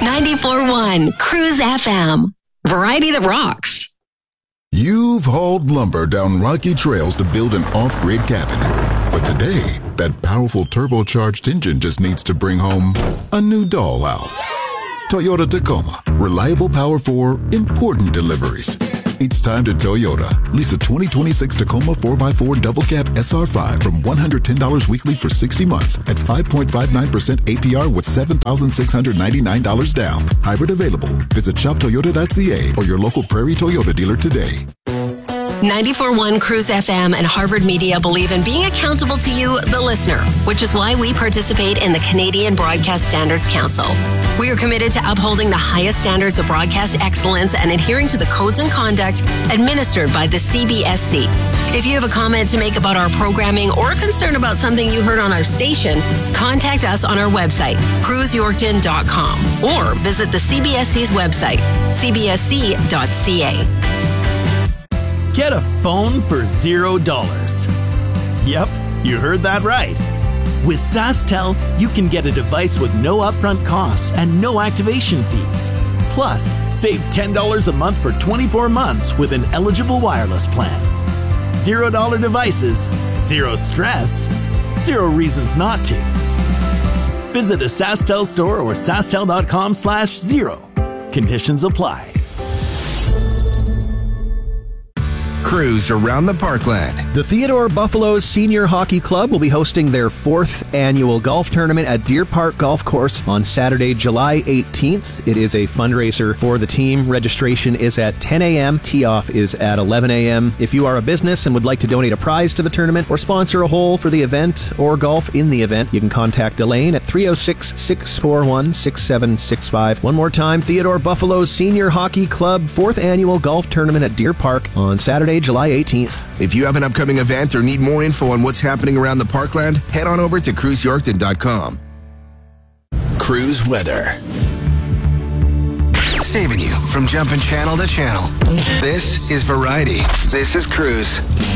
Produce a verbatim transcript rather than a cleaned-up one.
ninety-four point one Cruise F M. Variety that rocks. You've hauled lumber down rocky trails to build an off-grid cabin. But today, that powerful turbocharged engine just needs to bring home a new dollhouse. Toyota Tacoma. Reliable power for important deliveries. It's time to Toyota. Lease a twenty twenty-six Tacoma four by four double cab S R five from one hundred ten dollars weekly for sixty months at five point five nine percent A P R with seven thousand six hundred ninety-nine dollars down. Hybrid available. Visit shop toyota dot c a or your local Prairie Toyota dealer today. ninety-four point one Cruise F M and Harvard Media believe in being accountable to you, the listener, which is why we participate in the Canadian Broadcast Standards Council. We are committed to upholding the highest standards of broadcast excellence and adhering to the codes and conduct administered by the C B S C. If you have a comment to make about our programming or a concern about something you heard on our station, contact us on our website, cruise yorkton dot com, or visit the C B S C's website, c b s c dot c a. Get a phone for zero dollars. Yep, you heard that right. With SaskTel, you can get a device with no upfront costs and no activation fees. Plus, save ten dollars a month for twenty-four months with an eligible wireless plan. Zero dollar devices, zero stress, zero reasons not to. Visit a SaskTel store or sastel dot com slash zero. Conditions apply. Cruise around the Parkland. The Theodore Buffaloes Senior Hockey Club will be hosting their fourth annual golf tournament at Deer Park Golf Course on Saturday, July eighteenth. It is a fundraiser for the team. Registration is at ten a.m. Tee-off is at eleven a.m. If you are a business and would like to donate a prize to the tournament or sponsor a hole for the event or golf in the event, you can contact Elaine at three oh six, six four one, six seven six five. One more time, Theodore Buffaloes Senior Hockey Club fourth annual golf tournament at Deer Park on Saturday, July eighteenth. If you have an upcoming event or need more info on what's happening around the Parkland, head on over to cruise yorkton dot com. Cruise weather. Saving you from jumping channel to channel. This is Variety. This is Cruise.